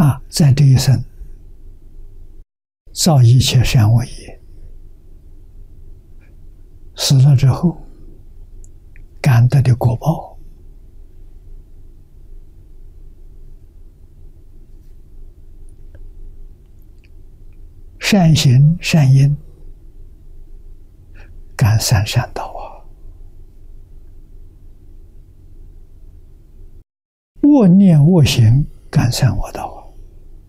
在这一生造一切善恶业，死了之后感得的果报，善行善因感三善道恶念恶行感三恶道